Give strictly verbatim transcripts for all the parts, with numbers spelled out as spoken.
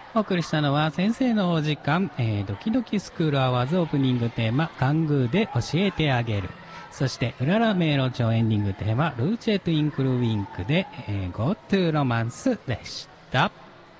お送りしたのは先生のお時間、えー、ドキドキスクールアワーズオープニングテーマ、カングーで教えてあげる。そして、うらら迷路町エンディングテーマ、ルーチェトゥインクルウィンクで、えー、Go to Romance でした。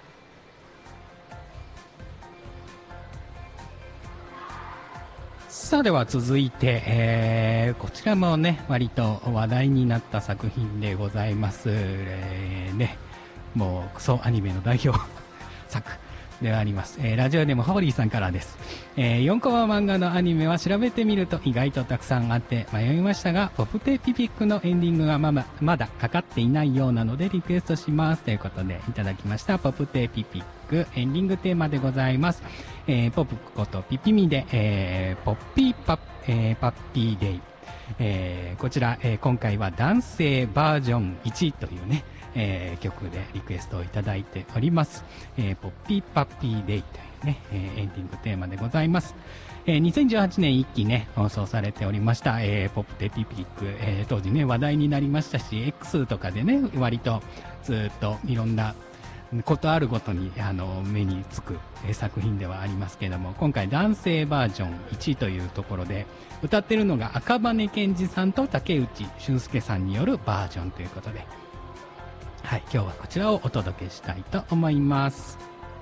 さあでは続いて、えー、こちらもね、割と話題になった作品でございます。えー、ね、もうクソアニメの代表作ではあります。えー、ラジオネームホーリーさんからです。えー、よんコマ漫画のアニメは調べてみると意外とたくさんあって迷いましたが、ポプテピピックのエンディングがまま、まだかかっていないようなのでリクエストします。ということでいただきました。ポプテピピックエンディングテーマでございます。えー、ポプことピピミで、えー、ポッピーパッ、えー、パッピーデイ。えー、こちら、えー、今回は男性バージョンいちというね、えー、曲でリクエストをいただいております。えー、ポッピーパッピーデイというね、えー、エンディングテーマでございます。えー、にせんじゅうはちねん一期ね、放送されておりました、えー、ポップテピピック、えー、当時ね、話題になりましたし、X とかでね、割とずっといろんなことあるごとにあの目につく、えー、作品ではありますけれども、今回男性バージョンいちというところで、歌ってるのが赤羽健二さんと竹内俊介さんによるバージョンということで、はい、今日はこちらをお届けしたいと思います。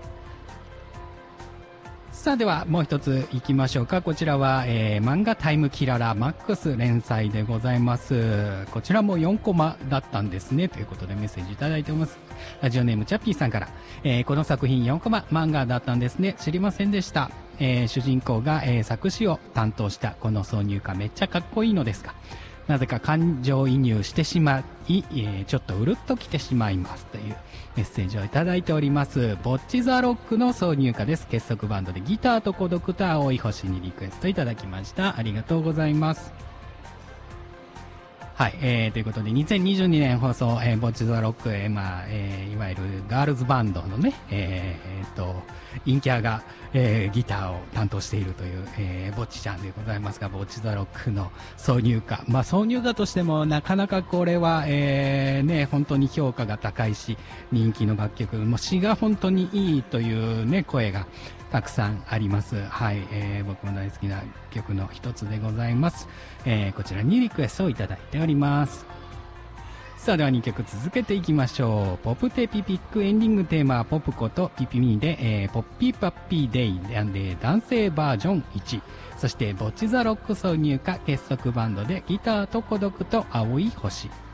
さあではもう一つ行きましょうか。こちらは、えー、漫画タイムキララマックス連載でございます。こちらもよんコマだったんですねということでメッセージいただいております。ラジオネームチャッピーさんから、えー、この作品よんコマ漫画だったんですね、知りませんでした。えー、主人公が、えー、作詞を担当したこの挿入歌めっちゃかっこいいのですが、なぜか感情移入してしまい、えー、ちょっとうるっときてしまいますというメッセージをいただいております。ボッチザロックの挿入歌です。結束バンドでギターと孤独と青い星にリクエストいただきました。ありがとうございます。はい、えー、ということでにせんにじゅうにねん放送、えー、ボッチザロック、えー、まあ、えー、いわゆるガールズバンドのね、えー、えー、と陰キャが、えー、ギターを担当しているという、えー、ボッチちゃんでございますが、ボッチザロックの挿入歌、まあ挿入歌としてもなかなかこれは、えー、ね、本当に評価が高いし人気の楽曲、もう詩が本当にいいというね声がたくさんあります。はい、えー、僕も大好きな曲の一つでございます。えー、こちらにリクエストをいただいております。さあではにきょく続けていきましょう。ポプテピピックエンディングテーマ、ポプコとピピミで、えー、ポッピーパッピーデイで男性バージョンいち、そしてボッチザロック挿入歌結束バンドでギターと孤独と青い星。